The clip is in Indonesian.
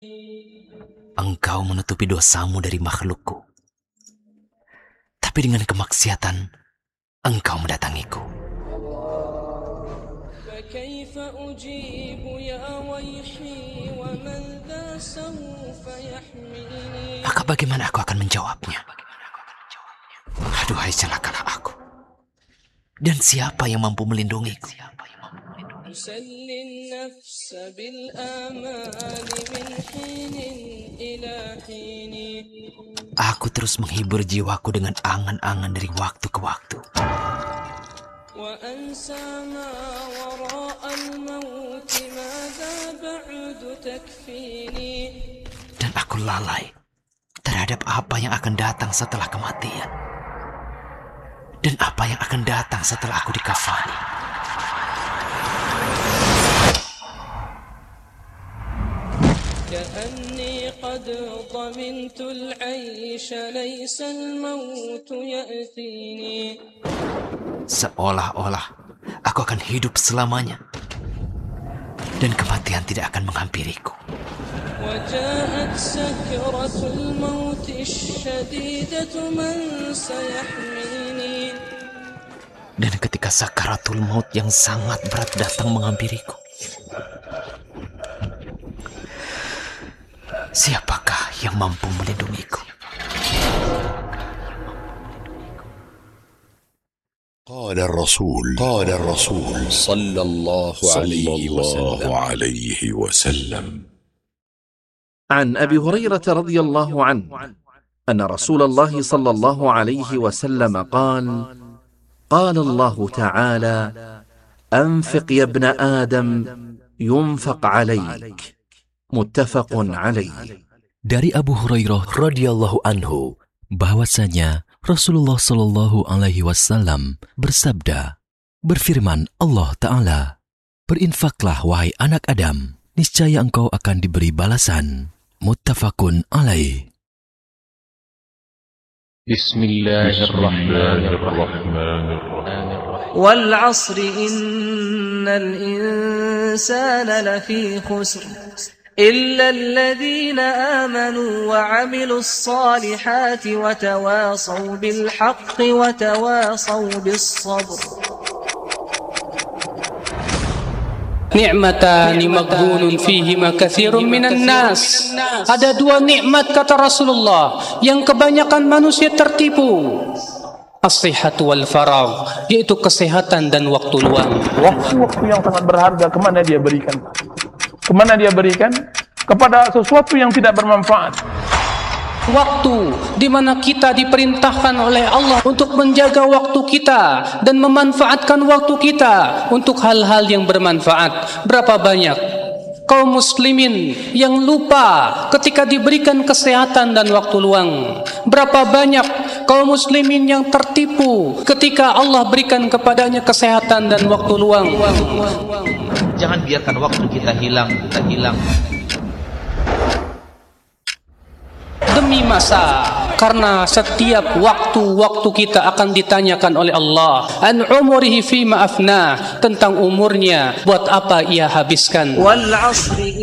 Engkau menutupi dosamu dari makhlukku, tapi dengan kemaksiatan engkau mendatangiku. Maka bagaimana aku akan menjawabnya? Aduhai, celakalah aku. Dan siapa yang mampu melindungiku? Aku terus menghibur jiwaku dengan angan-angan dari waktu ke waktu. Dan aku lalai terhadap apa yang akan datang setelah kematian. Dan apa yang akan datang setelah aku dikafani. Seolah-olah aku akan hidup selamanya dan kematian tidak akan menghampiriku. Dan ketika sakaratul maut yang sangat berat datang menghampiriku, siapakah yang mampu melindungiku? قال الرسول صلى الله عليه وسلم عن أبي هريرة رضي الله عنه أن رسول الله صلى الله عليه وسلم قال الله تعالى: أنفق يا ابن آدم ينفق عليك. متفق عليه. Dari Abu Hurairah radhiyallahu anhu bahwasanya Rasulullah Shallallahu Alaihi Wasallam bersabda, berfirman Allah Ta'ala, berinfaklah wahai anak Adam, niscaya engkau akan diberi balasan. Muttafaqun alaih. Bismillahirrahmanirrahim. Wal 'asri innal insana lafi khusr إلا الذين آمنوا وعملوا الصالحات وتواصوا بالحق وتواصوا بالصبر. Ni'matan maghbunun fihima katsirun minan nas. Ada dua nikmat kata Rasulullah yang kebanyakan manusia tertipu. As-sihhatu wal faragh, yaitu kesehatan dan waktu luang. Waktu-waktu yang sangat berharga kemana dia berikan? Kemana dia berikan? Kepada sesuatu yang tidak bermanfaat. Waktu di mana kita diperintahkan oleh Allah untuk menjaga waktu kita dan memanfaatkan waktu kita untuk hal-hal yang bermanfaat. Berapa banyak kaum muslimin yang lupa ketika diberikan kesehatan dan waktu luang? Berapa banyak kaum muslimin yang tertipu ketika Allah berikan kepadanya kesehatan dan waktu luang? Jangan biarkan waktu kita hilang. Demi masa, karena setiap waktu kita akan ditanyakan oleh Allah. An umurihi fima afna, tentang umurnya, buat apa ia habiskan. Wal 'asri